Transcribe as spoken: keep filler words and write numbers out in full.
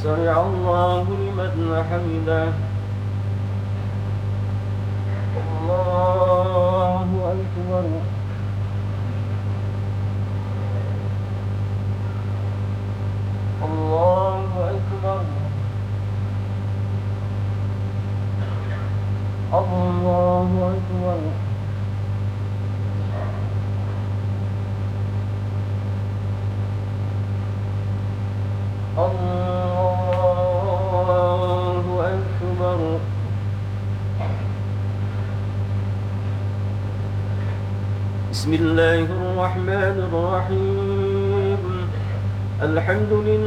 سمع الله لمن حمده. الله أكبر. الله أكبر. الله أكبر. الله أكبر. بسم الله الرحمن الرحيم. الحمد لله.